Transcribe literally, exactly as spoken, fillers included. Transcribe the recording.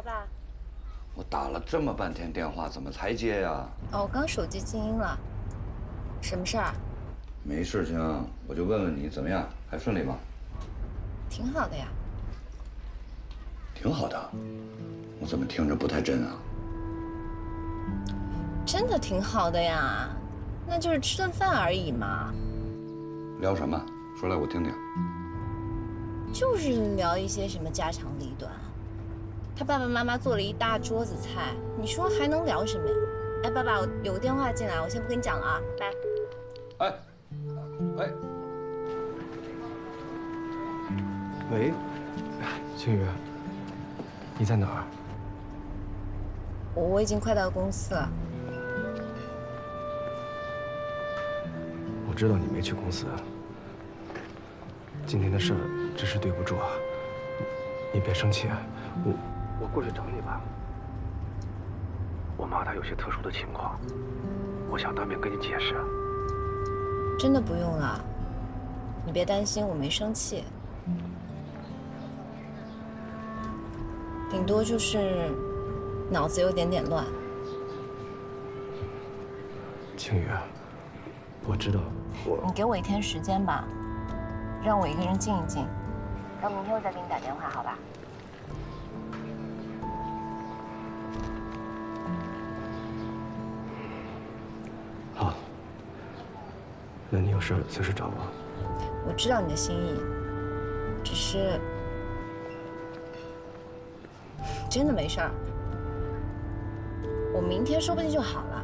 啊？ 我打了这么半天电话，怎么才接呀？ 哦，我刚手机静音了。什么事儿？ 没事情，我就问问你怎么样，还顺利吗？ 挺好的呀。 挺好的，我怎么听着不太真啊？ 真的挺好的呀，那就是吃顿饭而已嘛。 聊什么？说来我听听。 就是聊一些什么家长里短。他爸爸妈妈做了一大桌子菜，你说还能聊什么呀？哎，爸爸，我有个电话进来，我先不跟你讲了啊，拜。 哎，喂， 喂，青雨，你在哪儿？ 我我已经快到公司了。 我知道你没去公司。今天的事儿真是对不住啊，你别生气。我我过去找你吧。我妈她有些特殊的情况，我想当面跟你解释。 真的不用了，你别担心，我没生气，顶多就是脑子有点点乱。 青雨，我知道我…… 你给我一天时间吧，让我一个人静一静，然后明天我再给你打电话，好吧？ 好，那你有事随时找我。 我知道你的心意，只是真的没事儿，我明天说不定就好了。